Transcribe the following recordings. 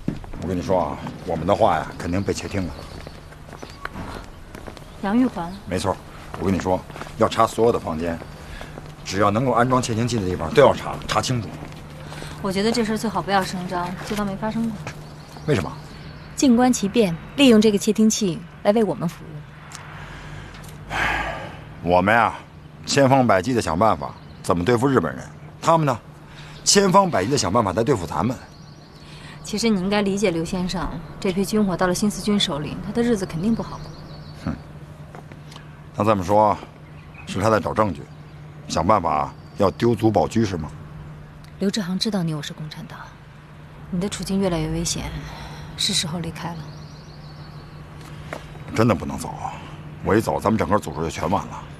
我跟你说啊，我们的话呀，肯定被窃听了。 杨玉环， 没错，我跟你说，要查所有的房间，只要能够安装窃听器的地方都要查清楚。 我觉得这事最好不要声张，就当没发生过。 为什么？ 静观其变，利用这个窃听器来为我们服务。 我们呀，千方百计的想办法怎么对付日本人，他们呢，千方百计的想办法来对付咱们。 其实你应该理解刘先生，这批军火到了新四军手里，他的日子肯定不好过。 哼，那这么说，是他在找证据，想办法要丢卒保车是吗？ 刘志航知道你我是共产党，你的处境越来越危险，是时候离开了。 真的不能走啊！我一走，咱们整个组织就全完了。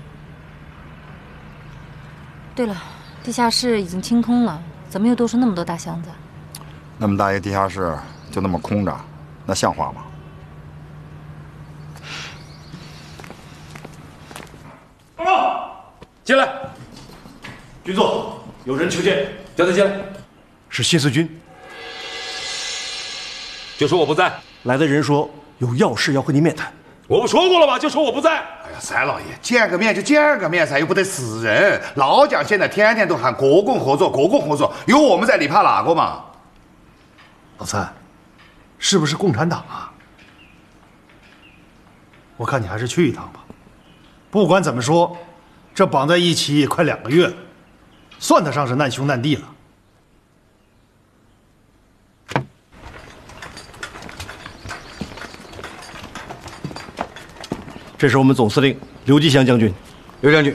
对了，地下室已经清空了，怎么又多出那么多大箱子？ 那么大一个地下室就那么空着，那像话吗？ 报告，进来。军座，有人求见，叫他进来。 是新四军。 就说我不在。 来的人说有要事要和您面谈。 我不说过了吗？就说我不在。 哎呀，三老爷，见个面就见个面噻，又不得死人。老蒋现在天天都喊国共合作，国共合作，有我们在，你怕哪个嘛？ 老三，是不是共产党啊？我看你还是去一趟吧。不管怎么说，这绑在一起也快2个月了，算得上是难兄难弟了。这是我们总司令刘吉祥将军。 刘将军，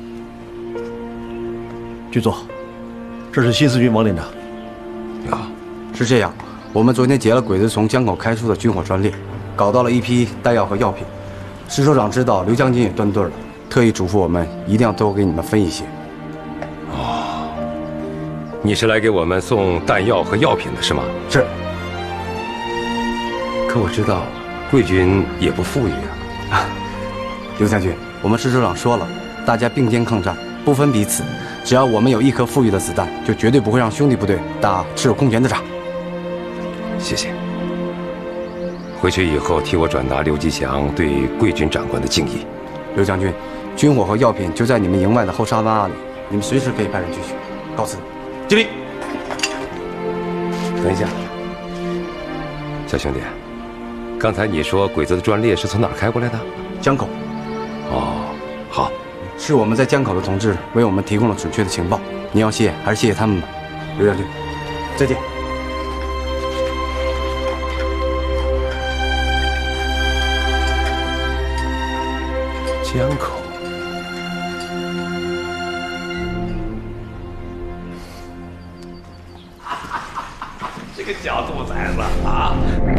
军座，这是新四军王连长。 啊，是这样，我们昨天劫了鬼子从江口开出的军火专列，搞到了一批弹药和药品。师首长知道刘将军也断队了，特意嘱咐我们一定要多给你们分一些。 哦，你是来给我们送弹药和药品的是吗？ 是。 可我知道，贵军也不富裕啊。 刘将军，我们师首长说了，大家并肩抗战，不分彼此，只要我们有1颗富裕的子弹，就绝对不会让兄弟部队打持有空权的仗。 谢谢。回去以后替我转达刘吉祥对贵军长官的敬意。 刘将军，军火和药品就在你们营外的后沙湾里，你们随时可以派人去取。告辞。 敬礼。等一下，小兄弟，刚才你说鬼子的专列是从哪儿开过来的？ 江口。 哦，好， 是我们在江口的同志为我们提供了准确的情报。你要谢还是谢谢他们吧？刘将军，再见。 江口，这个小兔崽子啊！